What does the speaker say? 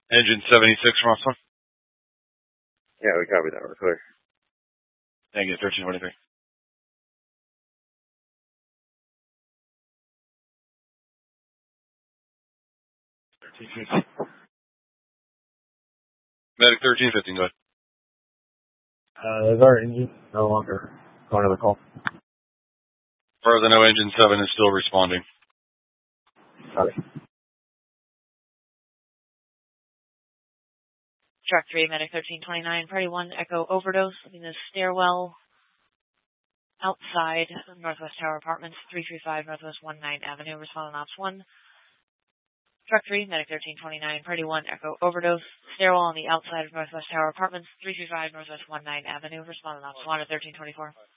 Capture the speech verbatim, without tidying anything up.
Engine seventy-six from Austin. Yeah, we covered that. We're clear. Thank you, thirteen twenty-three. thirteen fifteen. Medic thirteen fifteen, go ahead. Uh, is our engine no longer going to the call? As far as I know, engine seven is still responding. Okay. Truck three, Medic thirteen twenty-nine, Party one, Echo Overdose in the stairwell outside Northwest Tower Apartments, three three five Northwest nineteen Avenue, responding Ops one. Truck three, Medic thirteen twenty-nine, Party one, Echo Overdose, stairwell on the outside of Northwest Tower Apartments, three three five Northwest nineteen Avenue, responding Ops one at thirteen twenty-four.